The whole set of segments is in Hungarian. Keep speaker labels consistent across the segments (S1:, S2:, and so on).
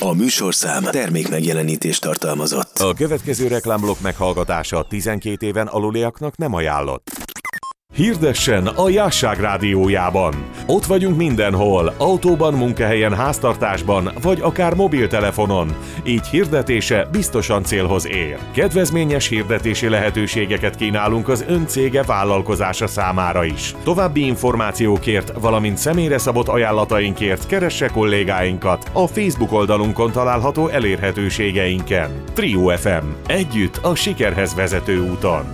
S1: A műsorszám termékmegjelenítést tartalmazott.
S2: A következő reklámblokk meghallgatása 12 éven aluliaknak nem ajánlott. Hirdessen a Jásság rádiójában. Ott vagyunk mindenhol, autóban, munkahelyen, háztartásban, vagy akár mobiltelefonon. Így hirdetése biztosan célhoz ér. Kedvezményes hirdetési lehetőségeket kínálunk az ön cége vállalkozása számára is. További információkért, valamint személyre szabott ajánlatainkért keresse kollégáinkat a Facebook oldalunkon található elérhetőségeinken. Trio FM. Együtt a sikerhez vezető úton.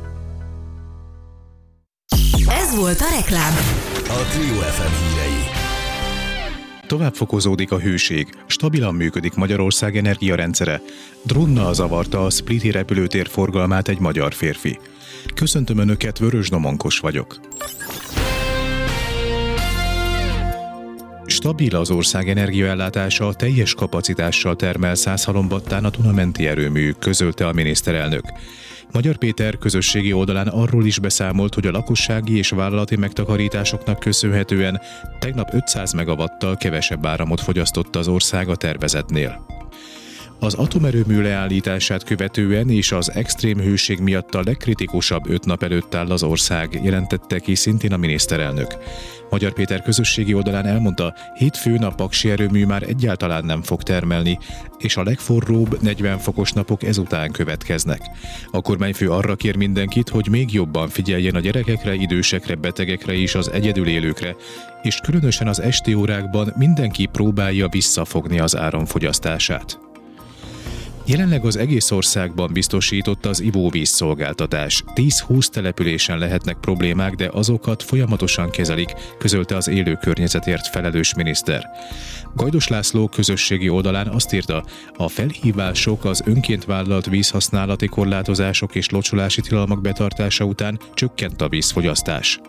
S3: Ez volt a reklám.
S1: A Trio FM hírei.
S4: Tovább fokozódik a hőség, stabilan működik Magyarország energiarendszere. Drónnal zavarta a spliti repülőtér forgalmát egy magyar férfi. Köszöntöm Önöket, Vörös Domonkos vagyok. Stabil az ország energiaellátása, teljes kapacitással termel Szászhalombattán a Duna-menti erőmű, közölte a miniszterelnök. Magyar Péter közösségi oldalán arról is beszámolt, hogy a lakossági és vállalati megtakarításoknak köszönhetően tegnap 500 megawattal kevesebb áramot fogyasztott az ország a tervezetnél. Az atomerőmű leállítását követően és az extrém hőség miatt a legkritikusabb 5 nap előtt áll az ország, jelentette ki szintén a miniszterelnök. Magyar Péter közösségi oldalán elmondta, hétfőn a paksi erőmű már egyáltalán nem fog termelni, és a legforróbb 40 fokos napok ezután következnek. A kormányfő arra kér mindenkit, hogy még jobban figyeljen a gyerekekre, idősekre, betegekre és az egyedül élőkre, és különösen az esti órákban mindenki próbálja visszafogni az áramfogyasztását. Jelenleg az egész országban biztosított az ivóvízszolgáltatás. 10-20 településen lehetnek problémák, de azokat folyamatosan kezelik, közölte az élő környezetért felelős miniszter. Gajdos László közösségi oldalán azt írta, a felhívások az önként vállalt vízhasználati korlátozások és locsolási tilalmak betartása után csökkent a vízfogyasztás.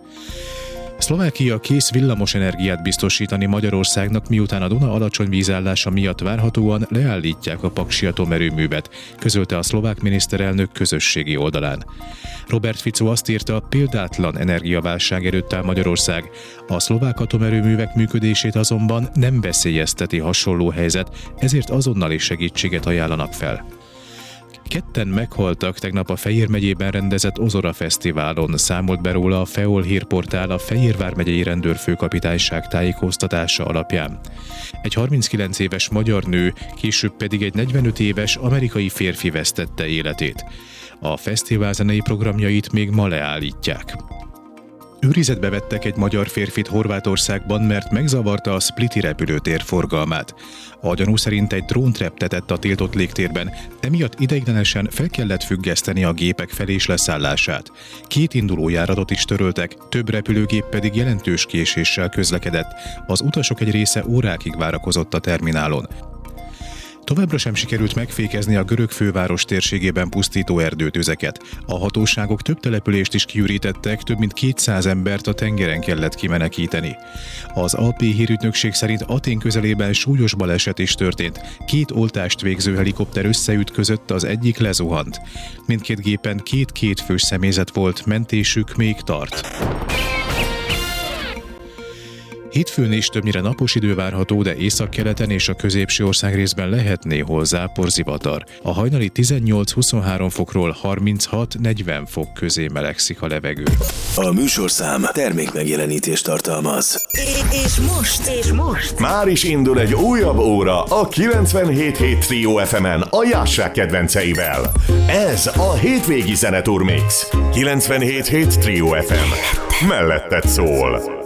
S4: Szlovákia kész villamos energiát biztosítani Magyarországnak, miután a Duna alacsony vízállása miatt várhatóan leállítják a paksi atomerőművet, közölte a szlovák miniszterelnök közösségi oldalán. Robert Fico azt írta, példátlan energiaválság előtt áll Magyarország. A szlovák atomerőművek működését azonban nem veszélyezteti hasonló helyzet, ezért azonnali segítséget ajánlanak fel. Ketten meghaltak tegnap a Fejér megyében rendezett Ozora Fesztiválon, számolt be róla a FEOL hírportál a Fejér vármegyei rendőrfőkapitányság tájékoztatása alapján. Egy 39 éves magyar nő, később pedig egy 45 éves amerikai férfi vesztette életét. A fesztivál zenei programjait még ma leállítják. Őrizetbe vettek egy magyar férfit Horvátországban, mert megzavarta a spliti repülőtér forgalmát. A gyanú szerint egy drónt reptetett a tiltott légtérben, emiatt ideiglenesen fel kellett függeszteni a gépek fel- és leszállását. 2 indulójáratot is töröltek, több repülőgép pedig jelentős késéssel közlekedett. Az utasok egy része órákig várakozott a terminálon. Továbbra sem sikerült megfékezni a görög főváros térségében pusztító erdőtüzeket. A hatóságok több települést is kiürítettek, több mint 200 embert a tengeren kellett kimenekíteni. Az Alpi hírügynökség szerint Atén közelében súlyos baleset is történt. 2 oltást végző helikopter összeütközött, az egyik lezuhant. Mindkét gépen 2 fős személyzet volt, mentésük még tart. Hétfőn is többnyire napos idő várható, de északkeleten és a középső országrészben lehet néhol zápor, zivatar. A hajnali 18-23 fokról 36-40 fok közé melegszik a levegő.
S1: A műsorszám termékmegjelenítést tartalmaz.
S3: És most.
S2: Már is indul egy újabb óra a 97.7 Trio FM-en a Jásság kedvenceivel. Ez a hétvégi zeneturmix. 97.7 Trio FM. Melletted szól.